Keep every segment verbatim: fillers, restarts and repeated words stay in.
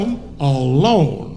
Alone.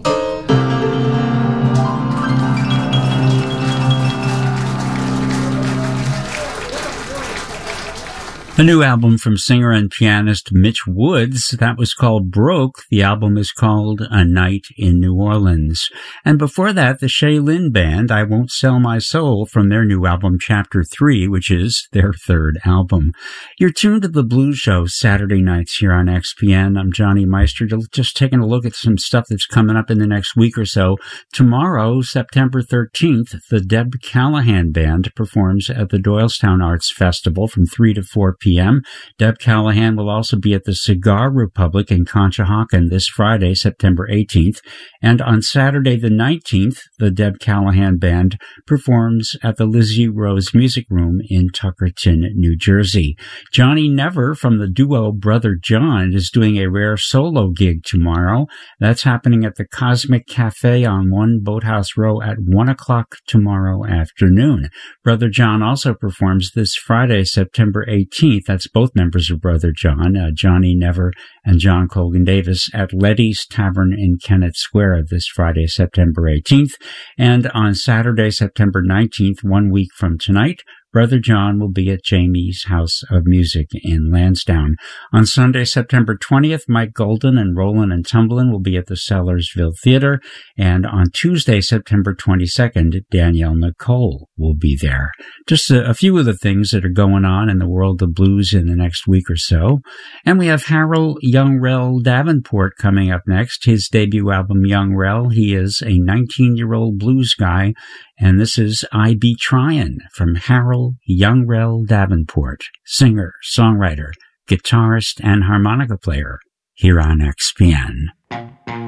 A new album from singer and pianist Mitch Woods. That was called Broke. The album is called A Night in New Orleans. And before that, the Shaolin Band, I Won't Sell My Soul, from their new album Chapter three, which is their third album. You're tuned to The Blues Show Saturday nights here on X P N. I'm Johnny Meister, just taking a look at some stuff that's coming up in the next week or so. Tomorrow, September thirteenth, the Deb Callahan Band performs at the Doylestown Arts Festival from three to four p.m. Deb Callahan will also be at the Cigar Republic in Conshohocken this Friday, September eighteenth. And on Saturday the nineteenth, the Deb Callahan Band performs at the Lizzie Rose Music Room in Tuckerton, New Jersey. Johnny Never from the duo Brother John is doing a rare solo gig tomorrow. That's happening at the Cosmic Cafe on One Boathouse Row at one o'clock tomorrow afternoon. Brother John also performs this Friday, September eighteenth. That's both members of Brother John, uh, Johnny Never and John Colgan Davis, at Letty's Tavern in Kennett Square this Friday, September eighteenth. And on Saturday, September nineteenth, one week from tonight, Brother John will be at Jamie's House of Music in Lansdowne. On Sunday, September twentieth, Mike Golden and Rollin' and Tumblin' will be at the Sellersville Theater. And on Tuesday, September twenty-second, Danielle Nicole will be there. Just a, a few of the things that are going on in the world of blues in the next week or so. And we have Harold Youngrell Davenport coming up next. His debut album, Youngrell. He is a nineteen-year-old blues guy. And this is I Be Tryin' from Harold Youngrell Davenport, singer, songwriter, guitarist, and harmonica player here on X P N.